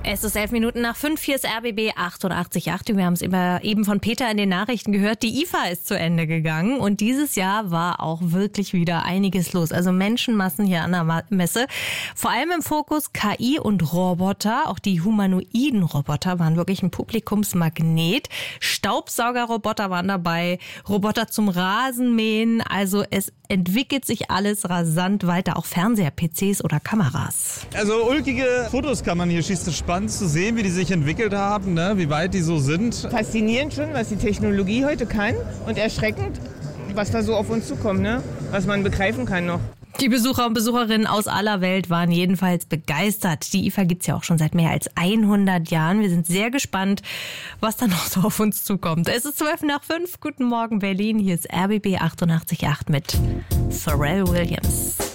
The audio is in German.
Es ist 11 Minuten nach 5, hier ist RBB 88.8. Wir haben es eben von Peter in den Nachrichten gehört. Die IFA ist zu Ende gegangen und dieses Jahr war auch wirklich wieder einiges los. Also Menschenmassen hier an der Messe. Vor allem im Fokus KI und Roboter. Auch die humanoiden Roboter waren wirklich ein Publikumsmagnet. Staubsaugerroboter waren dabei, Roboter zum Rasenmähen. Also es entwickelt sich alles rasant weiter. Auch Fernseher, PCs oder Kameras. Also ulkige Fotos kann man hier schießen. Spannend zu sehen, wie die sich entwickelt haben, ne? Wie weit die so sind. Faszinierend schon, was die Technologie heute kann und erschreckend, was da so auf uns zukommt, ne? Was man begreifen kann noch. Die Besucher und Besucherinnen aus aller Welt waren jedenfalls begeistert. Die IFA gibt's ja auch schon seit mehr als 100 Jahren. Wir sind sehr gespannt, was da noch so auf uns zukommt. Es ist 5:12. Guten Morgen Berlin. Hier ist RBB 88.8 mit Pharrell Williams.